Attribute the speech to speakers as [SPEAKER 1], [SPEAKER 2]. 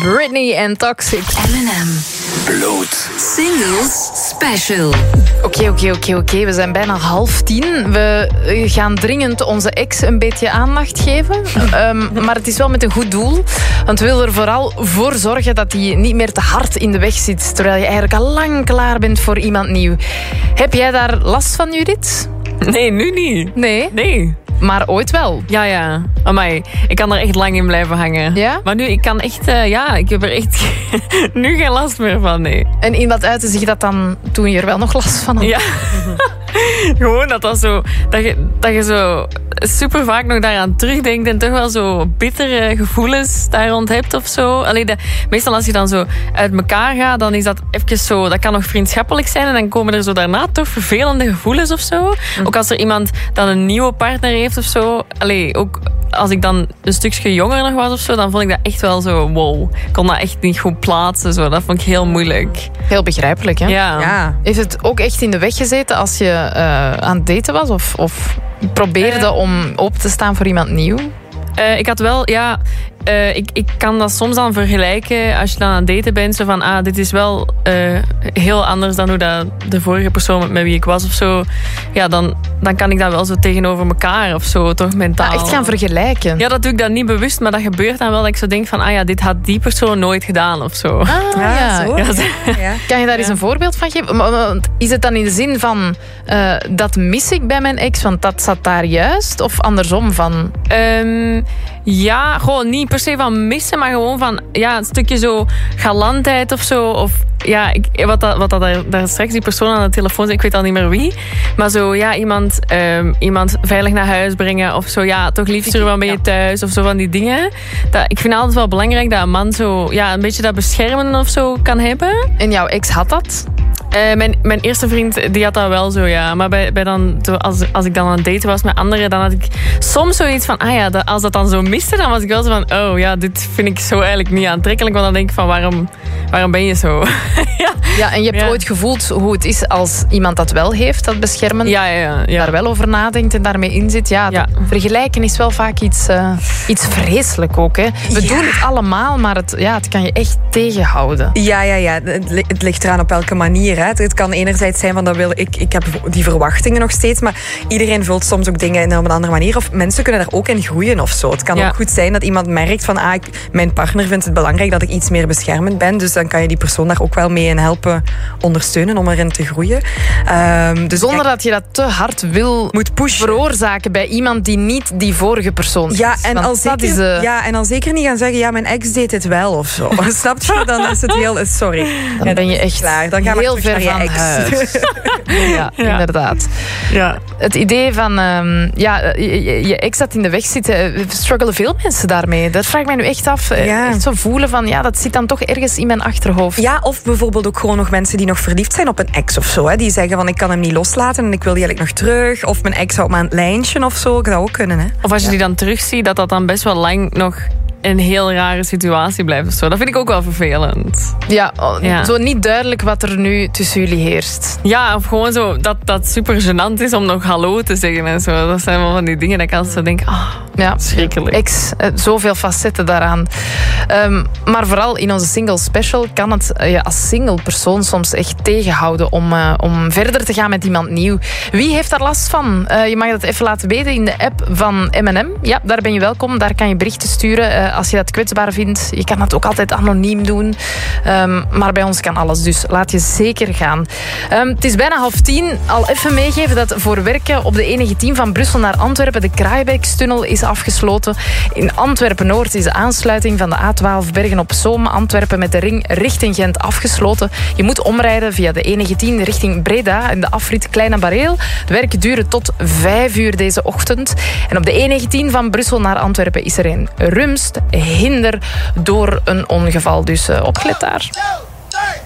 [SPEAKER 1] Britney en Toxic.
[SPEAKER 2] M&M.
[SPEAKER 3] Bloed.
[SPEAKER 2] Singles Special.
[SPEAKER 1] Oké. We zijn bijna 9:30. We gaan dringend onze ex een beetje aandacht geven. Maar het is wel met een goed doel. Want we willen er vooral voor zorgen dat hij niet meer te hard in de weg zit. Terwijl je eigenlijk al lang klaar bent voor iemand nieuw. Heb jij daar last van, Judith?
[SPEAKER 4] Nee, nu niet. Nee.
[SPEAKER 1] Maar ooit wel.
[SPEAKER 4] Ja. Amai, ik kan er echt lang in blijven hangen.
[SPEAKER 1] Ja?
[SPEAKER 4] Maar nu, ik kan echt... ik heb er echt nu geen last meer van, nee.
[SPEAKER 1] En in wat uitte zich dat dan toen je er wel nog last van had?
[SPEAKER 4] Ja. Gewoon dat je zo super vaak nog daaraan terugdenkt en toch wel zo bittere gevoelens daar rond hebt of zo. Allee, meestal als je dan zo uit elkaar gaat, dan is dat even zo... Dat kan nog vriendschappelijk zijn en dan komen er zo daarna toch vervelende gevoelens of zo. Ook als er iemand dan een nieuwe partner heeft of zo. Allee, ook als ik dan een stukje jonger nog was of zo, dan vond ik dat echt wel zo... Wow, ik kon dat echt niet goed plaatsen. Zo. Dat vond ik heel moeilijk.
[SPEAKER 1] Heel begrijpelijk, hè?
[SPEAKER 4] Ja.
[SPEAKER 1] Heeft het ook echt in de weg gezeten als je aan het daten was? Of probeerde om open te staan voor iemand nieuw?
[SPEAKER 4] Ik had wel, ik kan dat soms dan vergelijken als je dan aan het daten bent. Zo van, dit is wel heel anders dan hoe dat de vorige persoon met wie ik was of zo. Ja, dan kan ik dat wel zo tegenover elkaar of zo, toch mentaal.
[SPEAKER 1] Echt gaan vergelijken?
[SPEAKER 4] Ja, dat doe ik dan niet bewust, maar dat gebeurt dan wel dat ik zo denk van, dit had die persoon nooit gedaan of zo.
[SPEAKER 1] Ja.
[SPEAKER 4] Ja.
[SPEAKER 1] Kan je daar eens een voorbeeld van geven? Want is het dan in de zin van, dat mis ik bij mijn ex, want dat zat daar juist? Of andersom van...
[SPEAKER 4] Ja, gewoon niet per se van missen, maar gewoon van een stukje zo galantheid of zo. Of wat daar straks die persoon aan de telefoon zei, ik weet al niet meer wie. Maar zo, iemand veilig naar huis brengen of zo. Ja, toch liefst er wel mee thuis of zo van die dingen. Ik vind het altijd wel belangrijk dat een man zo, een beetje dat beschermen of zo kan hebben.
[SPEAKER 1] En jouw ex had dat?
[SPEAKER 4] Mijn eerste vriend, die had dat wel zo, ja. Maar bij dan, als ik dan aan het daten was met anderen, dan had ik soms zoiets van, als dat dan zo miste, dan was ik wel zo van, dit vind ik zo eigenlijk niet aantrekkelijk. Want dan denk ik van, waarom ben je zo?
[SPEAKER 1] Ja, en je hebt ooit gevoeld hoe het is als iemand dat wel heeft, dat beschermen.
[SPEAKER 4] Ja.
[SPEAKER 1] Daar wel over nadenkt en daarmee inzit. Ja. Vergelijken is wel vaak iets vreselijk ook. Hè. We doen het allemaal, maar het kan je echt tegenhouden.
[SPEAKER 5] Ja. Het ligt eraan op welke manier. Hè. Het kan enerzijds zijn van, ik heb die verwachtingen nog steeds, maar iedereen vult soms ook dingen op een andere manier. Of mensen kunnen daar ook in groeien of zo. Het kan ook goed zijn dat iemand merkt van, mijn partner vindt het belangrijk dat ik iets meer beschermend ben. Dus dan kan je die persoon daar ook wel mee in helpen ondersteunen om erin te groeien. Dus
[SPEAKER 1] zonder dat je dat te hard moet pushen, veroorzaken bij iemand die niet die vorige persoon is.
[SPEAKER 5] En al zeker niet gaan zeggen, mijn ex deed het wel of zo. Snap je? Dan is het heel... Sorry.
[SPEAKER 1] Dan ben je echt
[SPEAKER 5] klaar. Dan gaan we
[SPEAKER 1] heel ver van huis. Ja, inderdaad. Ja. Het idee van je ex dat in de weg zit, struggelen veel mensen daarmee. Dat vraag ik mij nu echt af. Echt zo voelen van, dat zit dan toch ergens in mijn achterhoofd.
[SPEAKER 5] Ja, of bijvoorbeeld ook gewoon nog mensen die nog verliefd zijn op een ex of zo. Hè. Die zeggen van, ik kan hem niet loslaten en ik wil die eigenlijk nog terug. Of mijn ex houdt me aan het lijntje of zo. Dat zou ook kunnen. Hè.
[SPEAKER 4] Of als je die dan terugziet, dat dan best wel lang nog een heel rare situatie blijft of zo. Dat vind ik ook wel vervelend.
[SPEAKER 1] Ja, zo niet duidelijk wat er nu tussen jullie heerst.
[SPEAKER 4] Ja, of gewoon zo dat super gênant is om nog hallo te zeggen en zo. Dat zijn wel van die dingen dat ik altijd zo denk, schrikkelijk.
[SPEAKER 1] Ex, zoveel facetten daaraan. Maar vooral in onze single special kan het als single persoon soms echt tegenhouden om verder te gaan met iemand nieuw. Wie heeft daar last van? Je mag dat even laten weten in de app van M&M. Ja, daar ben je welkom. Daar kan je berichten sturen als je dat kwetsbaar vindt. Je kan dat ook altijd anoniem doen. Maar bij ons kan alles, dus laat je zeker gaan. Het is bijna 9:30. Al even meegeven dat voor werken op de E19 van Brussel naar Antwerpen de Kraaibeekstunnel is afgesloten. In Antwerpen-Noord is de aansluiting van de A12 Bergen-op-Zoom Antwerpen met de ring richting Gent afgesloten. Je moet omrijden via de E19 richting Breda en de afrit Kleine Bareel. De werken duren tot 5 uur deze ochtend. En op de E19 van Brussel naar Antwerpen is er een Rumst hinder door een ongeval. Dus opgelet daar.